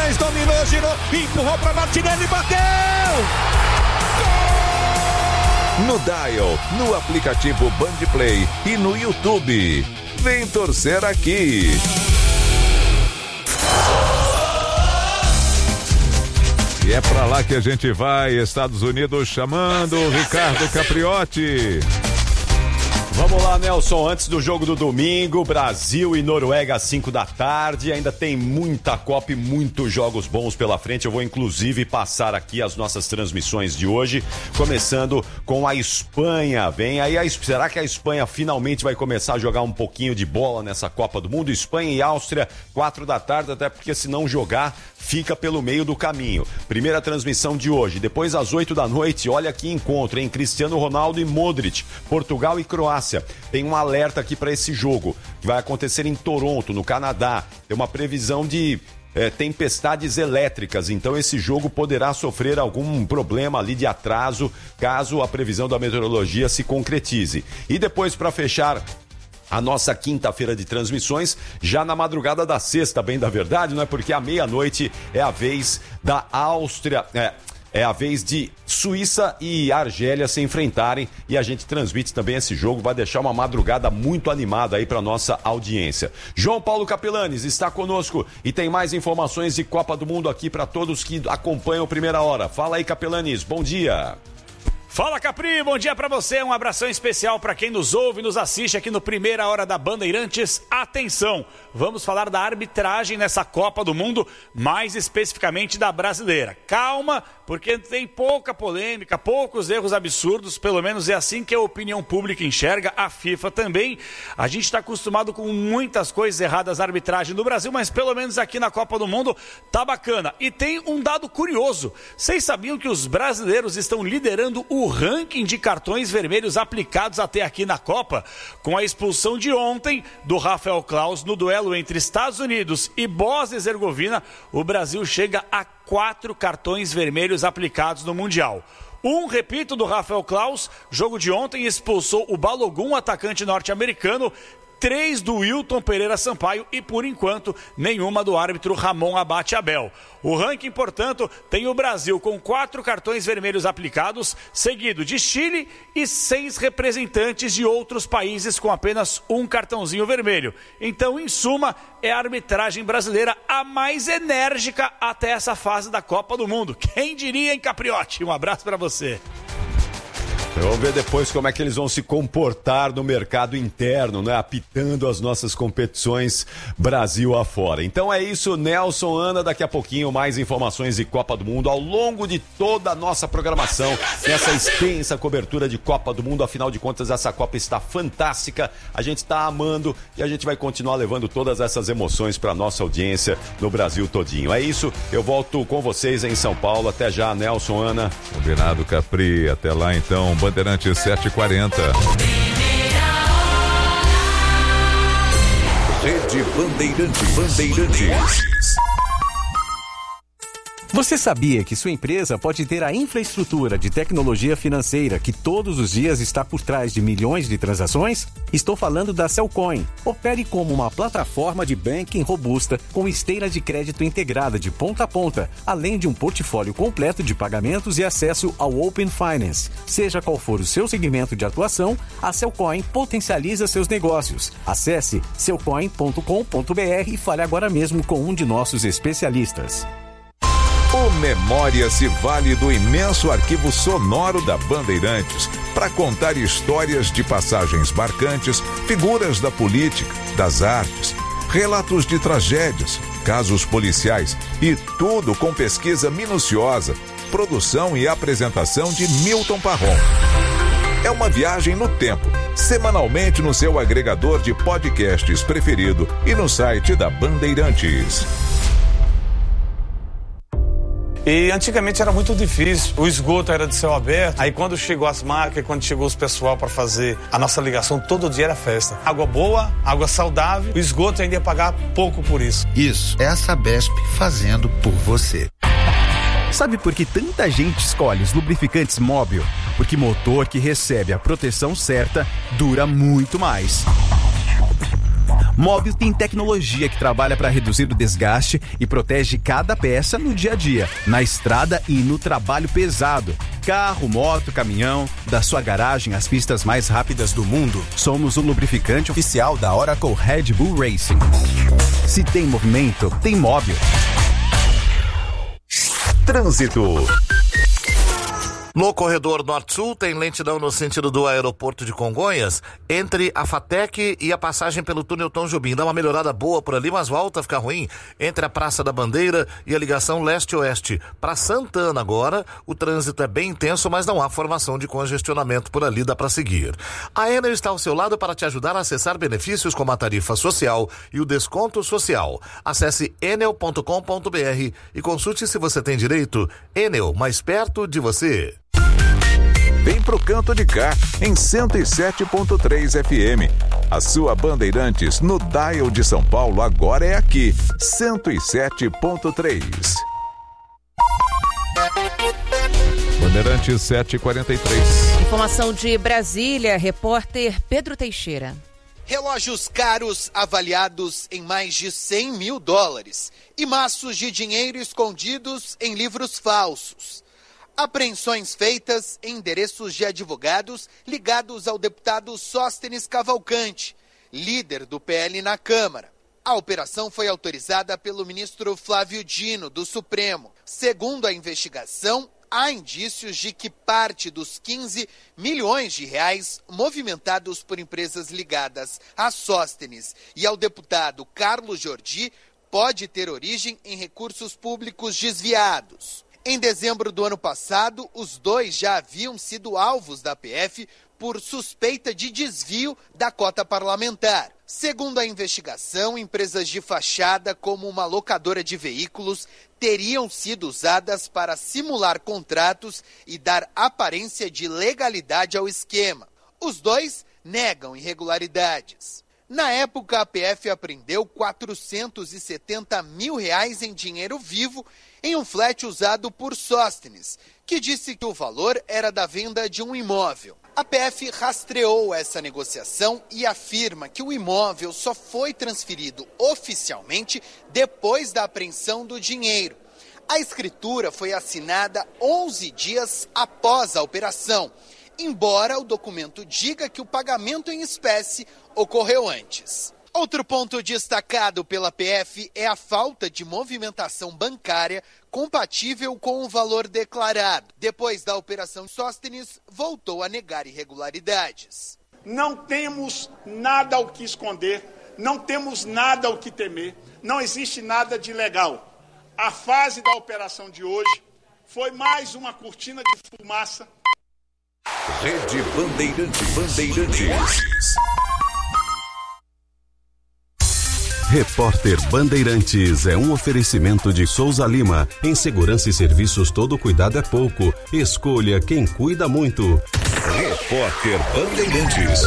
Moraes dominou, girou, empurrou para Martinelli, bateu! Gol! No Dial, no aplicativo Bandplay e no YouTube. Vem torcer aqui. E é pra lá que a gente vai, Estados Unidos chamando Ricardo Capriotti. Vamos lá, Nelson, antes do jogo do domingo, Brasil e Noruega às 5 da tarde, ainda tem muita Copa e muitos jogos bons pela frente. Eu vou inclusive passar aqui as nossas transmissões de hoje, começando com a Espanha. Vem aí, será que a Espanha finalmente vai começar a jogar um pouquinho de bola nessa Copa do Mundo? Espanha e Áustria, 4 da tarde, até porque se não jogar, fica pelo meio do caminho. Primeira transmissão de hoje, depois às 8 da noite, olha que encontro, hein? Cristiano Ronaldo e Modric, Portugal e Croácia. Tem um alerta aqui para esse jogo, que vai acontecer em Toronto, no Canadá. Tem uma previsão de tempestades elétricas, então esse jogo poderá sofrer algum problema ali de atraso, caso a previsão da meteorologia se concretize. E depois, para fechar a nossa quinta-feira de transmissões, já na madrugada da sexta, bem da verdade, não é? Porque à meia-noite é a vez da Áustria, é a vez de Suíça e Argélia se enfrentarem e a gente transmite também esse jogo, vai deixar uma madrugada muito animada aí para nossa audiência. João Paulo Capelanes está conosco e tem mais informações de Copa do Mundo aqui para todos que acompanham Primeira Hora. Fala aí, Capelanes, bom dia. Fala, Capri, bom dia pra você, um abração especial pra quem nos ouve e nos assiste aqui no Primeira Hora da Bandeirantes. Atenção, vamos falar da arbitragem nessa Copa do Mundo, mais especificamente da brasileira. Calma, porque tem pouca polêmica, poucos erros absurdos, pelo menos é assim que a opinião pública enxerga, a FIFA também. A gente está acostumado com muitas coisas erradas na arbitragem do Brasil, mas pelo menos aqui na Copa do Mundo tá bacana. E tem um dado curioso, vocês sabiam que os brasileiros estão liderando o ranking de cartões vermelhos aplicados até aqui na Copa? Com a expulsão de ontem do Rafael Claus no duelo entre Estados Unidos e Bósnia e Herzegovina, o Brasil chega a 4 cartões vermelhos aplicados no Mundial. Repito, do Rafael Claus, jogo de ontem, expulsou o Balogun, atacante norte-americano, 3 do Wilton Pereira Sampaio e, por enquanto, nenhuma do árbitro Ramon Abate Abel. O ranking, portanto, tem o Brasil com 4 cartões vermelhos aplicados, seguido de Chile e 6 representantes de outros países com apenas um cartãozinho vermelho. Então, em suma, é a arbitragem brasileira a mais enérgica até essa fase da Copa do Mundo. Quem diria, hein, Capriotti? Um abraço para você. Vamos ver depois como é que eles vão se comportar no mercado interno, né? Apitando as nossas competições Brasil afora. Então é isso, Nelson, Ana, daqui a pouquinho mais informações de Copa do Mundo ao longo de toda a nossa programação, nessa extensa cobertura de Copa do Mundo. Afinal de contas, essa Copa está fantástica, a gente está amando e a gente vai continuar levando todas essas emoções para nossa audiência no Brasil todinho. É isso, eu volto com vocês em São Paulo. Até já, Nelson, Ana. Combinado, Capri. Até lá, então. Bandeirantes 740. Rede Bandeirantes. Você sabia que sua empresa pode ter a infraestrutura de tecnologia financeira que todos os dias está por trás de milhões de transações? Estou falando da Cellcoin. Opere como uma plataforma de banking robusta com esteira de crédito integrada de ponta a ponta, além de um portfólio completo de pagamentos e acesso ao Open Finance. Seja qual for o seu segmento de atuação, a Cellcoin potencializa seus negócios. Acesse cellcoin.com.br e fale agora mesmo com um de nossos especialistas. O Memória se vale do imenso arquivo sonoro da Bandeirantes para contar histórias de passagens marcantes, figuras da política, das artes, relatos de tragédias, casos policiais e tudo com pesquisa minuciosa, produção e apresentação de Milton Parron. É uma viagem no tempo, semanalmente no seu agregador de podcasts preferido e no site da Bandeirantes. E antigamente era muito difícil, o esgoto era de céu aberto, aí quando chegou as máquinas, quando chegou os pessoal para fazer a nossa ligação, todo dia era festa. Água boa, água saudável, o esgoto ainda ia pagar pouco por isso. Isso é a Sabesp fazendo por você. Sabe por que tanta gente escolhe os lubrificantes Móbil? Porque motor que recebe a proteção certa dura muito mais. Móbil tem tecnologia que trabalha para reduzir o desgaste e protege cada peça no dia a dia, na estrada e no trabalho pesado. Carro, moto, caminhão, da sua garagem às pistas mais rápidas do mundo. Somos o lubrificante oficial da Oracle Red Bull Racing. Se tem movimento, tem Móbil. Trânsito. No corredor Norte-Sul tem lentidão no sentido do aeroporto de Congonhas, entre a FATEC e a passagem pelo túnel Tom Jobim. Dá uma melhorada boa por ali, mas volta a ficar ruim entre a Praça da Bandeira e a ligação leste-oeste. Para Santana agora, o trânsito é bem intenso, mas não há formação de congestionamento por ali, dá para seguir. A Enel está ao seu lado para te ajudar a acessar benefícios como a tarifa social e o desconto social. Acesse enel.com.br e consulte se você tem direito. Enel, mais perto de você. Vem pro Canto de Cá, em 107.3 FM. A sua Bandeirantes no dial de São Paulo agora é aqui, 107.3. Bandeirantes 743. Informação de Brasília, repórter Pedro Teixeira. Relógios caros avaliados em mais de $100 mil e maços de dinheiro escondidos em livros falsos. Apreensões feitas em endereços de advogados ligados ao deputado Sóstenes Cavalcante, líder do PL na Câmara. A operação foi autorizada pelo ministro Flávio Dino, do Supremo. Segundo a investigação, há indícios de que parte dos 15 milhões de reais movimentados por empresas ligadas a Sóstenes e ao deputado Carlos Jordi pode ter origem em recursos públicos desviados. Em dezembro do ano passado, os dois já haviam sido alvos da PF por suspeita de desvio da cota parlamentar. Segundo a investigação, empresas de fachada, como uma locadora de veículos, teriam sido usadas para simular contratos e dar aparência de legalidade ao esquema. Os dois negam irregularidades. Na época, a PF apreendeu R$470 mil em dinheiro vivo em um flat usado por Sóstenes, que disse que o valor era da venda de um imóvel. A PF rastreou essa negociação e afirma que o imóvel só foi transferido oficialmente depois da apreensão do dinheiro. A escritura foi assinada 11 dias após a operação, embora o documento diga que o pagamento em espécie ocorreu antes. Outro ponto destacado pela PF é a falta de movimentação bancária compatível com o valor declarado. Depois da operação Sóstenes, voltou a negar irregularidades. Não temos nada ao que esconder, não temos nada ao que temer, não existe nada de ilegal. A fase da operação de hoje foi mais uma cortina de fumaça. Rede Bandeirantes. Repórter Bandeirantes é um oferecimento de Souza Lima. Em segurança e serviços, todo cuidado é pouco. Escolha quem cuida muito. Repórter Bandeirantes.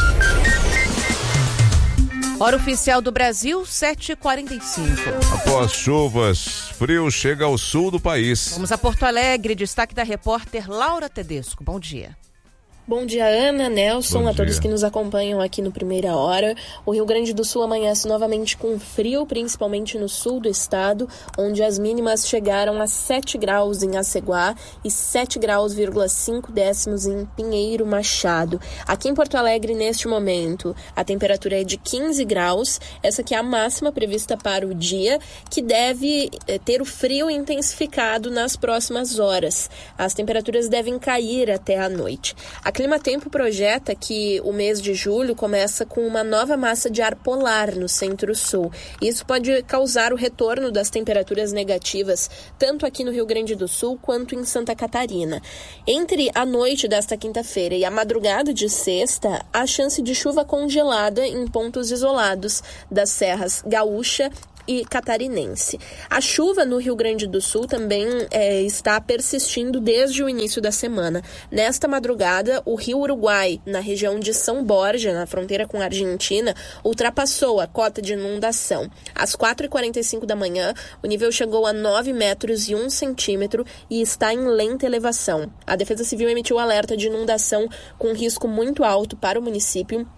Hora oficial do Brasil, 7h45. Após chuvas, frio chega ao sul do país. Vamos a Porto Alegre, destaque da repórter Laura Tedesco. Bom dia. Bom dia, Ana, Nelson, a todos que nos acompanham aqui no Primeira Hora. O Rio Grande do Sul amanhece novamente com frio, principalmente no sul do estado, onde as mínimas chegaram a 7 graus em Aceguá e 7,5 graus em Pinheiro Machado. Aqui em Porto Alegre, neste momento, a temperatura é de 15 graus. Essa aqui é a máxima prevista para o dia, que deve ter o frio intensificado nas próximas horas. As temperaturas devem cair até a noite. A Climatempo projeta que o mês de julho começa com uma nova massa de ar polar no centro-sul. Isso pode causar o retorno das temperaturas negativas, tanto aqui no Rio Grande do Sul quanto em Santa Catarina. Entre a noite desta quinta-feira e a madrugada de sexta, há chance de chuva congelada em pontos isolados das serras Gaúcha e Catarinense. A chuva no Rio Grande do Sul também está persistindo desde o início da semana. Nesta madrugada, o Rio Uruguai, na região de São Borja, na fronteira com a Argentina, ultrapassou a cota de inundação. Às 4h45 da manhã, o nível chegou a 9 metros e 1 centímetro e está em lenta elevação. A Defesa Civil emitiu alerta de inundação com risco muito alto para o município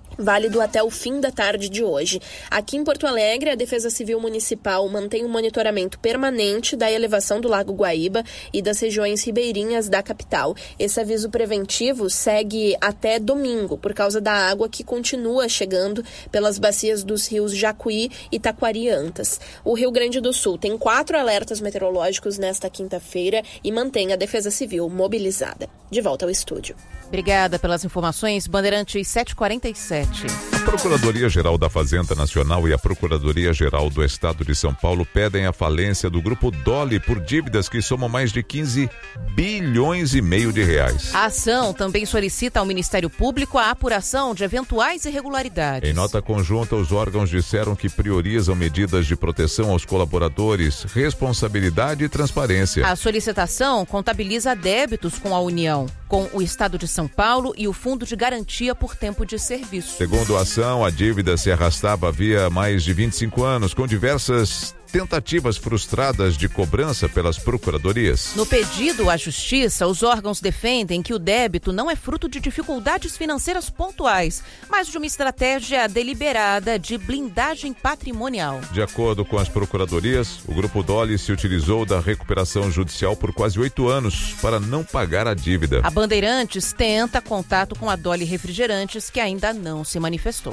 válido até o fim da tarde de hoje. Aqui em Porto Alegre, a Defesa Civil Municipal mantém um monitoramento permanente da elevação do Lago Guaíba e das regiões ribeirinhas da capital. Esse aviso preventivo segue até domingo, por causa da água que continua chegando pelas bacias dos rios Jacuí e Taquari e Antas. O Rio Grande do Sul tem 4 alertas meteorológicos nesta quinta-feira e mantém a Defesa Civil mobilizada. De volta ao estúdio. Obrigada pelas informações, Bandeirantes 747. A Procuradoria-Geral da Fazenda Nacional e a Procuradoria-Geral do Estado de São Paulo pedem a falência do Grupo Dole por dívidas que somam mais de 15 bilhões e meio de reais. A ação também solicita ao Ministério Público a apuração de eventuais irregularidades. Em nota conjunta, os órgãos disseram que priorizam medidas de proteção aos colaboradores, responsabilidade e transparência. A solicitação contabiliza débitos com a União, com o Estado de São Paulo e o Fundo de Garantia por Tempo de Serviço. Segundo a ação, a dívida se arrastava havia mais de 25 anos, com diversas tentativas frustradas de cobrança pelas procuradorias. No pedido à Justiça, os órgãos defendem que o débito não é fruto de dificuldades financeiras pontuais, mas de uma estratégia deliberada de blindagem patrimonial. De acordo com as procuradorias, o Grupo Dole se utilizou da recuperação judicial por quase 8 anos para não pagar a dívida. A Bandeirantes tenta contato com a Dole Refrigerantes, que ainda não se manifestou.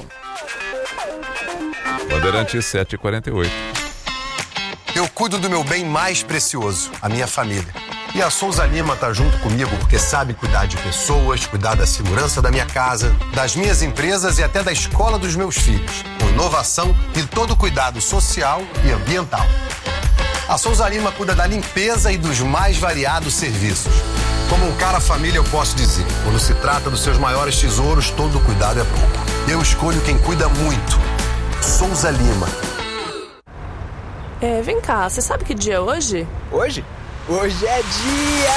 Bandeirantes 748. Eu cuido do meu bem mais precioso, a minha família. E a Souza Lima tá junto comigo porque sabe cuidar de pessoas, cuidar da segurança da minha casa, das minhas empresas e até da escola dos meus filhos, com inovação e todo cuidado social e ambiental. A Souza Lima cuida da limpeza e dos mais variados serviços. Como um cara família, eu posso dizer, quando se trata dos seus maiores tesouros, todo cuidado é pouco. Eu escolho quem cuida muito. Souza Lima. Vem cá, você sabe que dia é hoje? Hoje? Hoje é dia